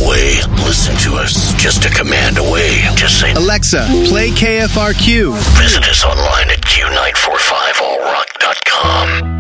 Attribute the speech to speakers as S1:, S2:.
S1: away. Listen to us just a command away. Just say,
S2: Alexa, play KFRQ.
S1: Visit us online at